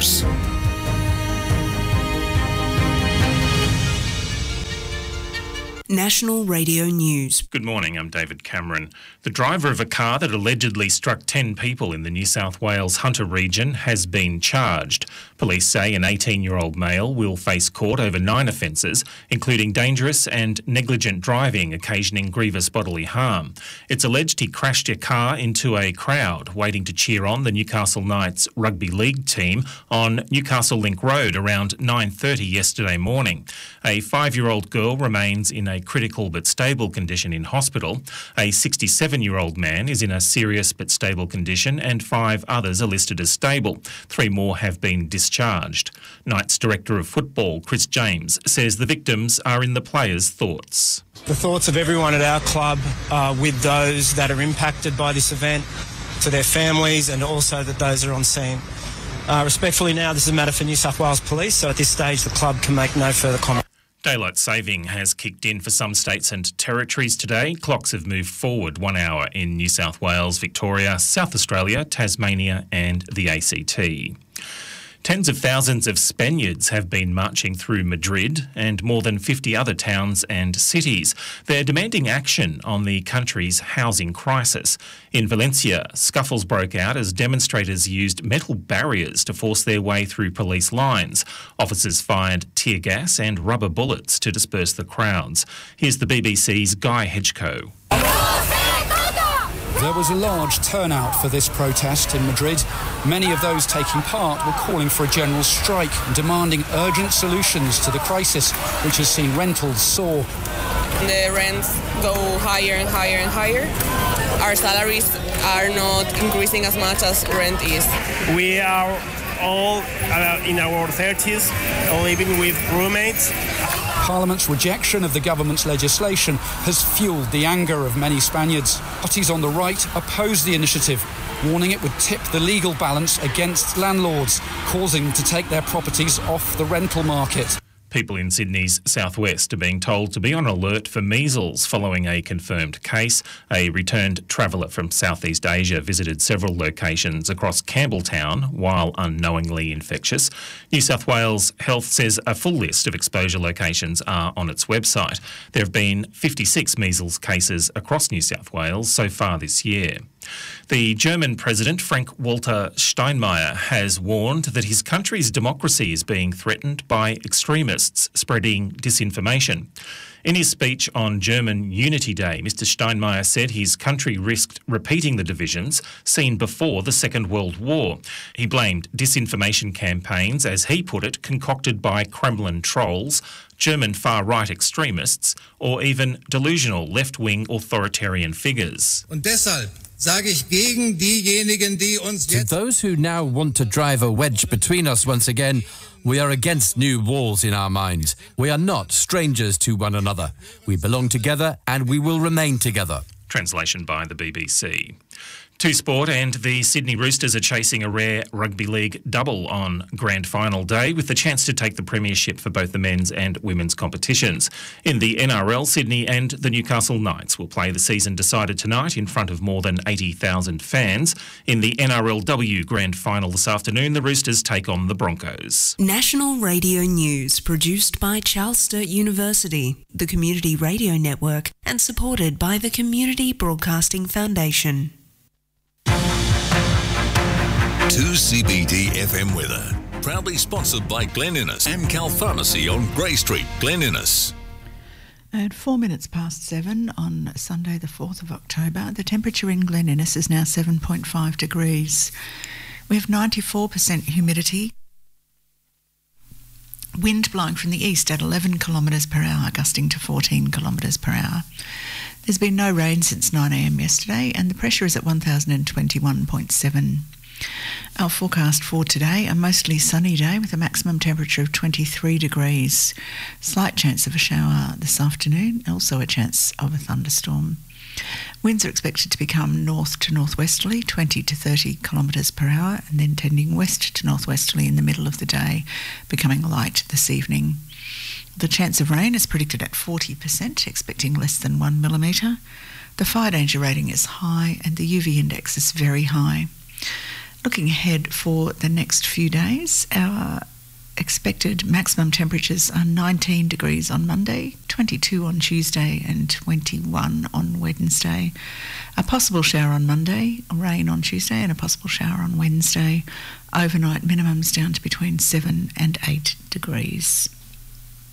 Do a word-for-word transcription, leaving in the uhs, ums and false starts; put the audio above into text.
News. National Radio News. Good morning, I'm David Cameron. The driver of a car that allegedly struck ten people in the New South Wales Hunter region has been charged. Police say an eighteen-year-old male will face court over nine offences, including dangerous and negligent driving occasioning grievous bodily harm. It's alleged he crashed a car into a crowd waiting to cheer on the Newcastle Knights rugby league team on Newcastle Link Road around nine thirty yesterday morning. A five-year-old girl remains in a critical but stable condition in hospital. A sixty-seven-year-old man is in a serious but stable condition, and five others are listed as stable. Three more have been discharged. Knights Director of Football, Chris James, says the victims are in the players' thoughts. The thoughts of everyone at our club are with those that are impacted by this event, to their families, and also that those are on scene. Uh, respectfully now, this is a matter for New South Wales Police, so at this stage the club can make no further comment. Daylight saving has kicked in for some states and territories today. Clocks have moved forward one hour in New South Wales, Victoria, South Australia, Tasmania and the A C T. Tens of thousands of Spaniards have been marching through Madrid and more than fifty other towns and cities. They're demanding action on the country's housing crisis. In Valencia, scuffles broke out as demonstrators used metal barriers to force their way through police lines. Officers fired tear gas and rubber bullets to disperse the crowds. Here's the B B C's Guy Hedgecoe. There was a large turnout for this protest in Madrid. Many of those taking part were calling for a general strike and demanding urgent solutions to the crisis, which has seen rentals soar. The rents go higher and higher and higher. Our salaries are not increasing as much as rent is. We are all uh, in our thirties, living with roommates. Parliament's rejection of the government's legislation has fueled the anger of many Spaniards. Parties on the right oppose the initiative, warning it would tip the legal balance against landlords, causing them to take their properties off the rental market. People in Sydney's southwest are being told to be on alert for measles following a confirmed case. A returned traveller from Southeast Asia visited several locations across Campbelltown while unknowingly infectious. New South Wales Health says a full list of exposure locations are on its website. There have been fifty-six measles cases across New South Wales so far this year. The German President, Frank-Walter Steinmeier, has warned that his country's democracy is being threatened by extremists spreading disinformation. In his speech on German Unity Day, Mister Steinmeier said his country risked repeating the divisions seen before the Second World War. He blamed disinformation campaigns, as he put it, concocted by Kremlin trolls, German far-right extremists, or even delusional left-wing authoritarian figures. Und deshalb sage ich gegen diejenigen, die uns jetzt... To those who now want to drive a wedge between us once again, we are against new walls in our minds. We are not strangers to one another. We belong together and we will remain together. Translation by the B B C. To sport, and the Sydney Roosters are chasing a rare rugby league double on grand final day with the chance to take the premiership for both the men's and women's competitions. In the N R L, Sydney and the Newcastle Knights will play the season decider tonight in front of more than eighty thousand fans. In the N R L W grand final this afternoon, the Roosters take on the Broncos. National Radio News, produced by Charles Sturt University, the Community Radio Network, and supported by the Community Broadcasting Foundation. two C B D F M weather. Proudly sponsored by Glen Innes and Cal Pharmacy on Grey Street, Glen Innes. At four minutes past seven on Sunday the fourth of October, the temperature in Glen Innes is now seven point five degrees. We have ninety-four percent humidity. Wind blowing from the east at eleven kilometres per hour, gusting to fourteen kilometres per hour. There's been no rain since nine a m yesterday, and the pressure is at one thousand twenty-one point seven. Our forecast for today, a mostly sunny day with a maximum temperature of twenty-three degrees. Slight chance of a shower this afternoon, also a chance of a thunderstorm. Winds are expected to become north to northwesterly, twenty to thirty kilometres per hour, and then tending west to northwesterly in the middle of the day, becoming light this evening. The chance of rain is predicted at forty percent, expecting less than one millimetre. The fire danger rating is high and the U V index is very high. Looking ahead for the next few days, our expected maximum temperatures are nineteen degrees on Monday, twenty-two on Tuesday and twenty-one on Wednesday. A possible shower on Monday, rain on Tuesday and a possible shower on Wednesday. Overnight minimums down to between seven and eight degrees.